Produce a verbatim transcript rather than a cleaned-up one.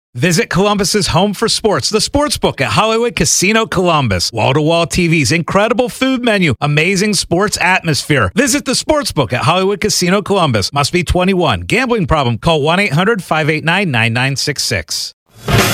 Visit Columbus's home for sports, the Sportsbook at Hollywood Casino Columbus. Wall-to-wall T Vs, incredible food menu, amazing sports atmosphere. Visit the Sportsbook at Hollywood Casino Columbus. Must be twenty-one. Gambling problem? Call one eight hundred five eight nine nine nine six six.